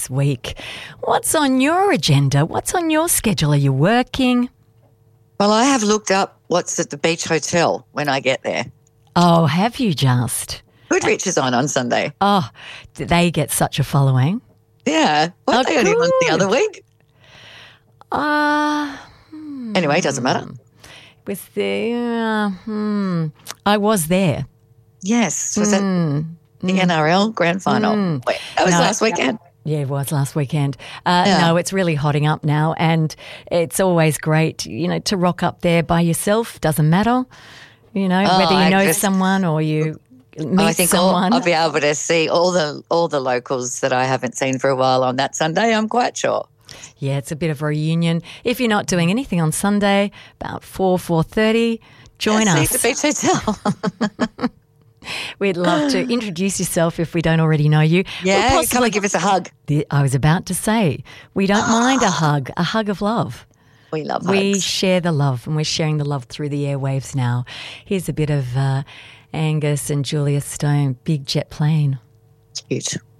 week. What's on your agenda? What's on your schedule? Are you working? Well, I have looked up what's at the beach hotel when I get there. Oh, have you just? Goodrich is on Sunday. Oh, they get such a following. Yeah. Weren't they only on the other week? Anyway, it doesn't matter. With the, I was there. Yes. Was that the NRL grand final? Wait, that was last weekend. Yeah, it was last weekend. No, it's really hotting up now, and it's always great, to rock up there by yourself. Doesn't matter, whether you know someone or you meet I think someone. I'll be able to see all the locals that I haven't seen for a while on that Sunday, I'm quite sure. Yeah, it's a bit of a reunion. If you're not doing anything on Sunday, about 4:30, join us. See the beach hotel. We'd love to introduce yourself if we don't already know you. Yeah, come and give us a hug. I was about to say, we don't mind a hug of love. We love hugs. We share the love, and we're sharing the love through the airwaves now. Here's a bit of Angus and Julia Stone, Big Jet Plane. Cute.